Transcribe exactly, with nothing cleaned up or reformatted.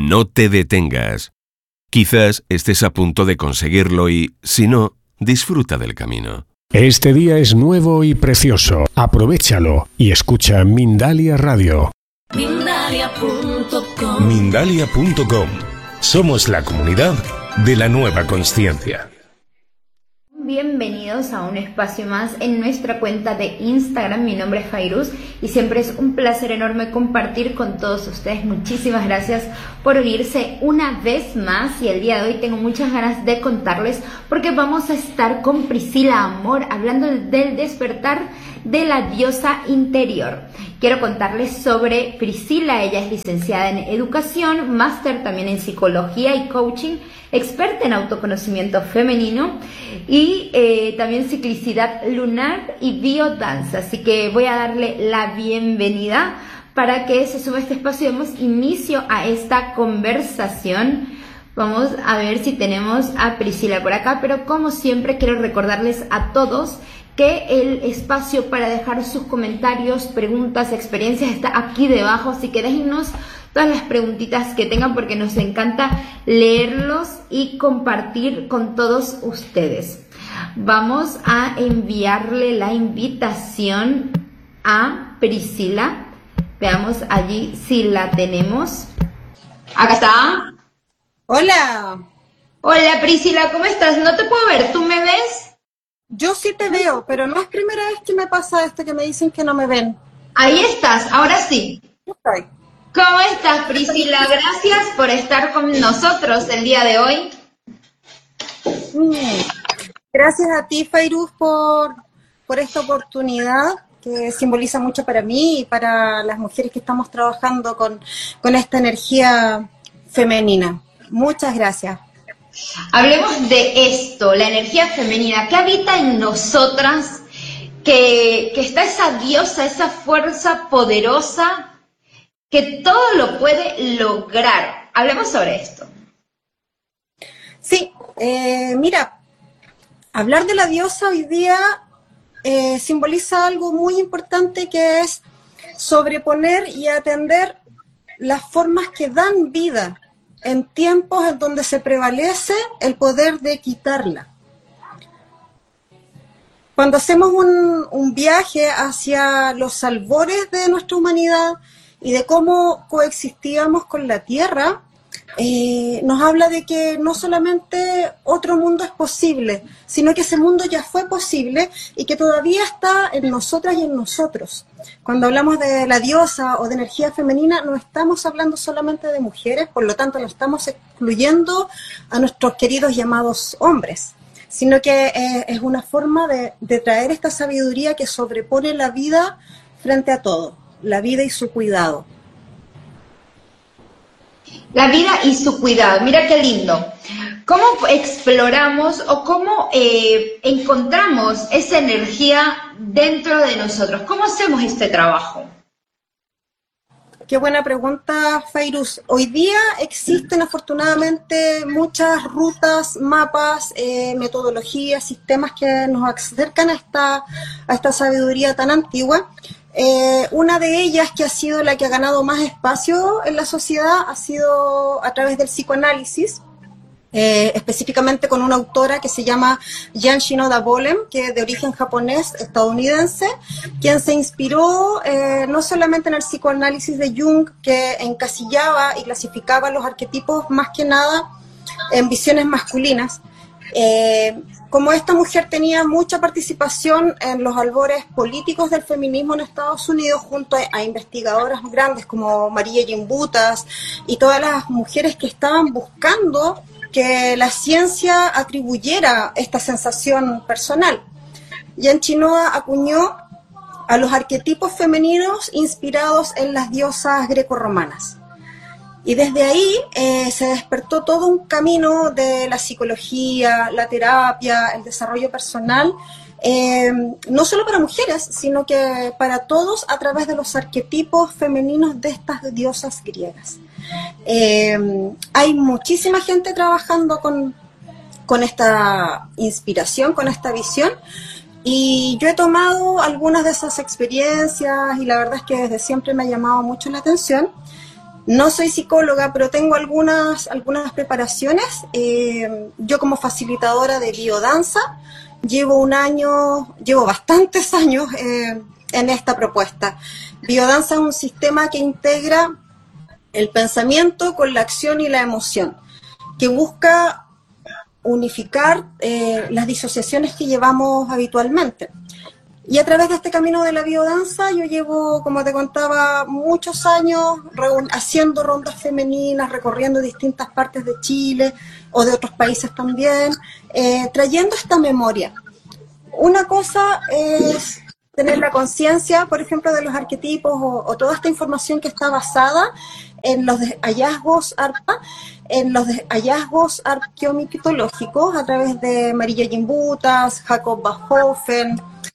No te detengas. Quizás estés a punto de conseguirlo y, si no, disfruta del camino. Este día es nuevo y precioso. Aprovéchalo y escucha Mindalia Radio. Mindalia punto com. Mindalia punto com. Somos la comunidad de la nueva consciencia. Bienvenidos a un espacio más en nuestra cuenta de Instagram. Mi nombre es Fairuz y siempre es un placer enorme compartir con todos ustedes. Muchísimas gracias por unirse una vez más, y el día de hoy tengo muchas ganas de contarles porque vamos a estar con Priscila Amor hablando del despertar de la diosa interior. Quiero contarles sobre Priscila. Ella es licenciada en educación, máster también en psicología y coaching, experta en autoconocimiento femenino y eh, también ciclicidad lunar y biodanza. Así que voy a darle la bienvenida para que se suba a este espacio y demos inicio a esta conversación. Vamos a ver si tenemos a Priscila por acá, pero como siempre quiero recordarles a todos que el espacio para dejar sus comentarios, preguntas, experiencias está aquí debajo, así que déjennos todas las preguntitas que tengan porque nos encanta leerlos y compartir con todos ustedes. Vamos a enviarle la invitación a Priscila. Veamos allí si la tenemos. Acá está. Hola. Hola Priscila, ¿cómo estás? No te puedo ver, ¿tú me ves? Yo sí te veo, pero no es primera vez que me pasa esto, que me dicen que no me ven. Ahí estás, ahora sí. Estoy. ¿Cómo estás, Priscila? Gracias por estar con nosotros el día de hoy. Gracias a ti, Fairuz, por, por esta oportunidad que simboliza mucho para mí y para las mujeres que estamos trabajando con, con esta energía femenina. Muchas gracias. Hablemos de esto, la energía femenina, que habita en nosotras, que, que está esa diosa, esa fuerza poderosa que todo lo puede lograr. Hablemos sobre esto. Sí, eh, mira, hablar de la diosa hoy día eh, simboliza algo muy importante, que es sobreponer y atender las formas que dan vida en tiempos en donde se prevalece el poder de quitarla. Cuando hacemos un, un viaje hacia los albores de nuestra humanidad y de cómo coexistíamos con la Tierra, eh, nos habla de que no solamente otro mundo es posible, sino que ese mundo ya fue posible y que todavía está en nosotras y en nosotros. Cuando hablamos de la diosa o de energía femenina, no estamos hablando solamente de mujeres, por lo tanto no estamos excluyendo a nuestros queridos llamados hombres, sino que eh, es una forma de, de traer esta sabiduría que sobrepone la vida frente a todo, la vida y su cuidado. La vida y su cuidado, mira qué lindo. ¿Cómo exploramos o cómo eh, encontramos esa energía dentro de nosotros? ¿Cómo hacemos este trabajo? Qué buena pregunta, Fairuz. Hoy día existen afortunadamente muchas rutas, mapas, eh, metodologías, sistemas que nos acercan a esta, a esta sabiduría tan antigua. Eh, una de ellas, que ha sido la que ha ganado más espacio en la sociedad, ha sido a través del psicoanálisis, eh, específicamente con una autora que se llama Jan Shinoda Bolen, que es de origen japonés estadounidense, quien se inspiró eh, no solamente en el psicoanálisis de Jung, que encasillaba y clasificaba los arquetipos más que nada en visiones masculinas. Eh, como esta mujer tenía mucha participación en los albores políticos del feminismo en Estados Unidos, junto a, a investigadoras grandes como María Gimbutas y todas las mujeres que estaban buscando que la ciencia atribuyera esta sensación personal, Jan Shinoda acuñó a los arquetipos femeninos inspirados en las diosas grecorromanas. Y desde ahí eh, se despertó todo un camino de la psicología, la terapia, el desarrollo personal, eh, no solo para mujeres, sino que para todos a través de los arquetipos femeninos de estas diosas griegas. Eh, hay muchísima gente trabajando con, con esta inspiración, con esta visión, y yo he tomado algunas de esas experiencias y la verdad es que desde siempre me ha llamado mucho la atención. No soy psicóloga, pero tengo algunas, algunas preparaciones. Eh, yo como facilitadora de biodanza llevo un año, llevo bastantes años eh, en esta propuesta. Biodanza es un sistema que integra el pensamiento con la acción y la emoción, que busca unificar eh, las disociaciones que llevamos habitualmente. Y a través de este camino de la biodanza yo llevo, como te contaba, muchos años haciendo rondas femeninas, recorriendo distintas partes de Chile o de otros países también, eh, trayendo esta memoria. Una cosa es tener la conciencia, por ejemplo, de los arquetipos o, o toda esta información que está basada en los hallazgos ARPA, en los hallazgos arqueomitológicos a través de María Gimbutas, Jacob Bachhofen,